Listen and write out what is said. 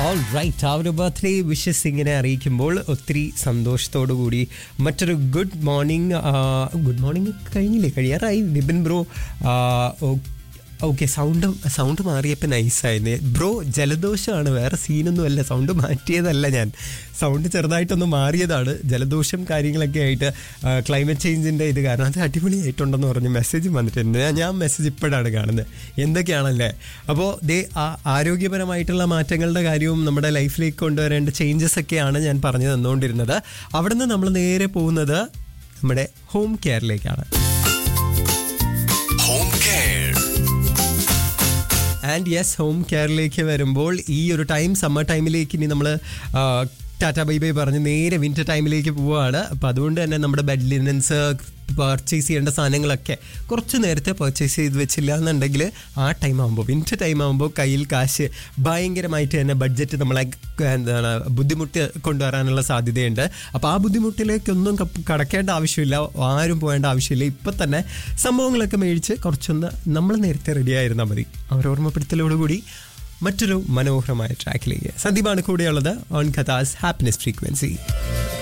All right, ആ ഒരു birthday wishes ഇങ്ങനെ അറിയിക്കുമ്പോൾ ഒത്തിരി സന്തോഷത്തോടു കൂടി മറ്റൊരു ഗുഡ് മോർണിംഗ് കഴിയാറായി വിപിൻ ബ്രോ. ഓക്കെ, സൗണ്ട് മാറിയപ്പോൾ നൈസായിരുന്നു ബ്രോ. ജലദോഷമാണ്, വേറെ സീനൊന്നും അല്ല, സൗണ്ട് മാറ്റിയതല്ല, ഞാൻ സൗണ്ട് ചെറുതായിട്ടൊന്ന് മാറിയതാണ്. ജലദോഷം കാര്യങ്ങളൊക്കെ ആയിട്ട് ക്ലൈമറ്റ് ചേഞ്ചിൻ്റെ ഇത് കാരണം അത് അടിപൊളിയായിട്ടുണ്ടെന്ന് പറഞ്ഞ് മെസ്സേജ് വന്നിട്ടുണ്ട്. ഞാൻ മെസ്സേജ് ഇപ്പോഴാണ് കാണുന്നത്, എന്തൊക്കെയാണല്ലേ. അപ്പോൾ ആരോഗ്യപരമായിട്ടുള്ള മാറ്റങ്ങളുടെ കാര്യവും നമ്മുടെ ലൈഫിലേക്ക് കൊണ്ടുവരേണ്ട ചേഞ്ചസ് ഒക്കെയാണ് ഞാൻ പറഞ്ഞു തന്നുകൊണ്ടിരുന്നത്. അവിടെ നിന്ന് നമ്മൾ നേരെ പോകുന്നത് നമ്മുടെ ഹോം കെയറിലേക്കാണ്. ആൻഡ് യെസ്, ഹോം കെയറിലേക്ക് വരുമ്പോൾ ഈ ഒരു സമ്മർ ടൈമിലേക്ക് ഇനി നമ്മൾ ടാറ്റ ബൈ ബൈ പറഞ്ഞ് നേരെ വിൻ്റർ ടൈമിലേക്ക് പോവുകയാണ്. അപ്പോൾ അതുകൊണ്ട് തന്നെ നമ്മുടെ ബെഡ് ലിനൻസ്, പർച്ചേസ് ചെയ്യേണ്ട സാധനങ്ങളൊക്കെ കുറച്ച് നേരത്തെ പർച്ചേസ് ചെയ്ത് വെച്ചില്ല എന്നുണ്ടെങ്കിൽ ആ ടൈമാകുമ്പോൾ, വിൻ്റർ ടൈമാകുമ്പോൾ കയ്യിൽ കാശ് ഭയങ്കരമായിട്ട് തന്നെ ബഡ്ജറ്റ് നമ്മളെ ബുദ്ധിമുട്ട് കൊണ്ടുവരാനുള്ള സാധ്യതയുണ്ട്. അപ്പോൾ ആ ബുദ്ധിമുട്ടിലേക്കൊന്നും കടക്കേണ്ട ആവശ്യമില്ല, ആരും പോകേണ്ട ആവശ്യമില്ല. ഇപ്പം തന്നെ സംഭവങ്ങളൊക്കെ മേടിച്ച് കുറച്ചൊന്ന് നമ്മൾ നേരത്തെ റെഡിയായിരുന്നാൽ മതി. ഓർമ്മപ്പെടുത്തലോടുകൂടി മറ്റൊരു മനോഹരമായ ട്രാക്കിലേക്ക് സന്ദീപാണ് കൂടെയുള്ളത് ഓൺ കഥാസ് ഹാപ്പിനെസ് ഫ്രീക്വൻസി.